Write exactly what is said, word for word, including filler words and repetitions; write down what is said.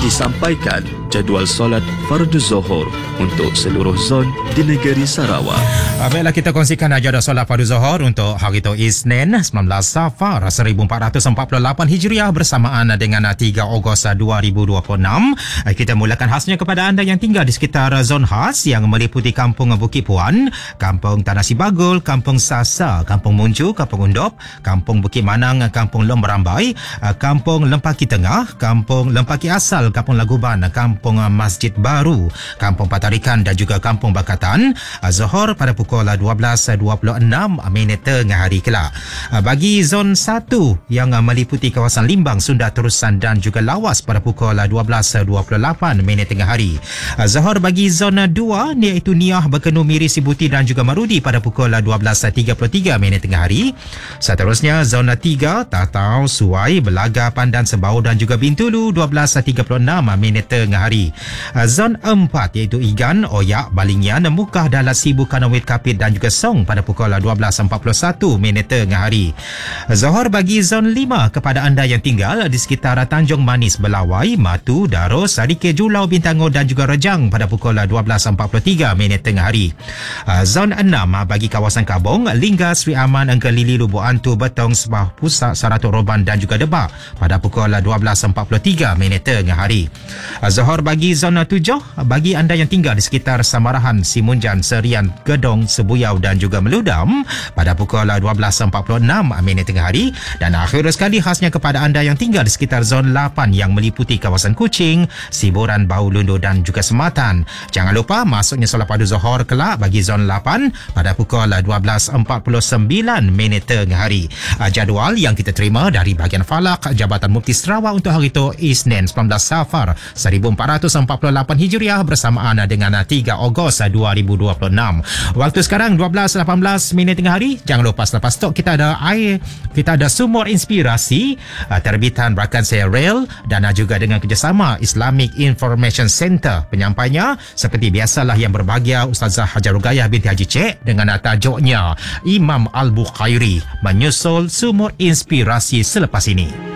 disampaikan jadual solat fardu Zohor untuk seluruh zon di negeri Sarawak. Baiklah, kita kongsikan jadual solat fardu Zohor untuk hari itu Isnin sembilan belas Safar seribu empat ratus empat puluh lapan Hijriah bersamaan dengan tiga Ogos dua ribu dua puluh enam. Kita mulakan khasnya kepada anda yang tinggal di sekitar zon khas yang meliputi Kampung Bukit Puan, Kampung Tanah Sibagul, Kampung Sasa, Kampung Munju, Kampung Undop, Kampung Bukit Manang, Kampung Lomberambai, Kampung Lempaki Tengah, Kampung Lempaki Asal, Kampung Laguban, Kampung Masjid Baru, Kampung Patarikan dan juga Kampung Bakatan. Zohor pada pukul dua belas dua puluh enam minit tengah hari kelak. Bagi zon satu yang meliputi kawasan Limbang, Sunda, Terusan dan juga Lawas pada pukul dua belas dua puluh lapan minit tengah hari. Zohor bagi zon dua iaitu Niah, Bekenu, Miri, Sibuti dan juga Marudi pada pukul dua belas tiga puluh tiga minit tengah hari. Seterusnya zon tiga Tatau, Suai, Belaga, Pandan, Sebau dan juga Bintulu dua belas tiga puluh enam minit tengah hari. Zon empat iaitu Igan, Oyak, Balingian, Mukah, Dalat, Sibu, Kanawit, Kapit dan juga Song pada pukul dua belas empat puluh satu minit tengah hari. Zohor bagi zon lima kepada anda yang tinggal di sekitar Tanjung Manis, Belawai, Matu, Daros, Sarike, Julau, Bintangor dan juga Rejang pada pukul dua belas empat puluh tiga minit tengah hari. Zon enam bagi kawasan Kabong, Lingga, Sri Aman, Engkelili, Lubuk Antu, Betong, Sebah Pusat, Saratuk Roban dan juga Debak pada pukul dua belas empat puluh tiga minit tengah hari. Zohor bagi zon tujuh bagi anda yang tinggal di sekitar Samarahan, Simunjan, Serian, Gedong, Sebuyau dan juga Meludam pada pukul dua belas empat puluh enam minit tengah hari. Dan akhir sekali khasnya kepada anda yang tinggal di sekitar zon lapan yang meliputi kawasan Kuching, Siburan, Bau Lundu dan juga Sematan. Jangan lupa masuknya solat fardu Zohor kelak bagi zon lapan pada pukul dua belas empat puluh sembilan minit tengah hari. Jadual yang kita terima dari bahagian Falak Jabatan Mufti Sarawak untuk hari itu Isnin sembilan belas Safar seribu empat ratus empat puluh lapan Hijriah bersamaan dengan tiga Ogos dua ribu dua puluh enam. Waktu sekarang dua belas lapan belas minit tengah hari. Jangan lupa selepas tu kita ada air, kita ada sumur inspirasi terbitan Rakan Saya Rail dan juga dengan kerjasama Islamic Information Center. Penyampainya seperti biasalah yang berbahagia Ustazah Hajar Rugayah binti Haji Cik dengan tajuknya Imam Al-Bukhairi menyusul sumur inspirasi selepas ini.